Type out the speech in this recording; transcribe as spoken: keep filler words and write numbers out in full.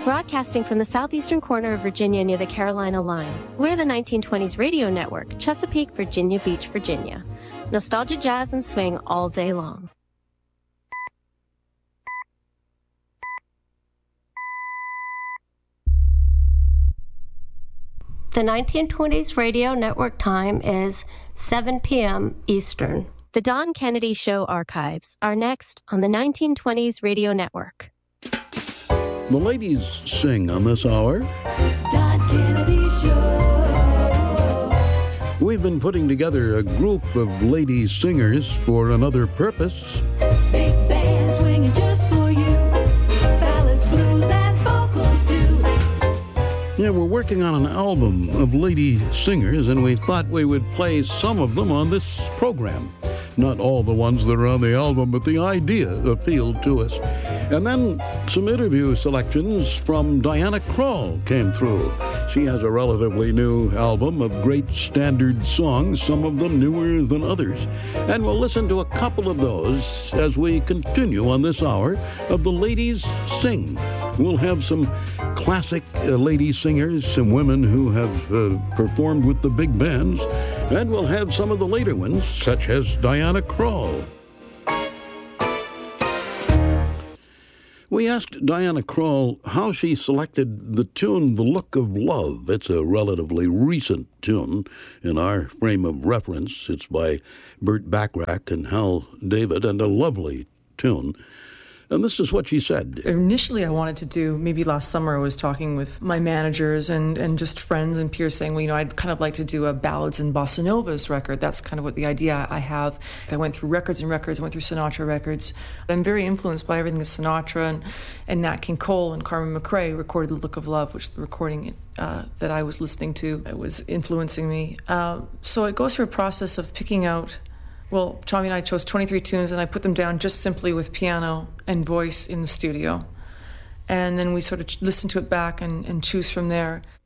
Broadcasting from the southeastern corner of Virginia near the Carolina line, we're the nineteen twenties Radio Network, Chesapeake, Virginia Beach, Virginia. Nostalgia, jazz, and swing all day long. The nineteen twenties Radio Network time is seven p.m. Eastern. The Don Kennedy Show archives are next on the nineteen twenties Radio Network. The ladies sing on this hour. Don Kennedy Show. We've been putting together a group of lady singers for another purpose. Big band swinging just for you. Ballads, blues, and vocals too. Yeah, we're working on an album of lady singers, and we thought we would play some of them on this program. Not all the ones that are on the album, but the idea appealed to us. And then some interview selections from Diana Krall came through. She has a relatively new album of great standard songs, some of them newer than others. And we'll listen to a couple of those as we continue on this hour of The Ladies Sing. We'll have some classic uh, lady singers, some women who have uh, performed with the big bands, and we'll have some of the later ones, such as Diana Krall. We asked Diana Krall how she selected the tune The Look of Love. It's a relatively recent tune in our frame of reference. It's by Burt Bacharach and Hal David, and a lovely tune. And this is what she said. Initially, I wanted to do, maybe last summer, I was talking with my managers and, and just friends and peers saying, well, you know, I'd kind of like to do a ballads and bossa novas record. That's kind of what the idea I have. I went through records and records. I went through Sinatra records. I'm very influenced by everything that Sinatra and, and Nat King Cole and Carmen McRae recorded, The Look of Love, which the recording uh, that I was listening to, it was influencing me. Uh, so it goes through a process of picking out. Well, Tommy and I chose twenty-three tunes, and I put them down just simply with piano and voice in the studio. And then we sort of listen to it back and, and choose from there.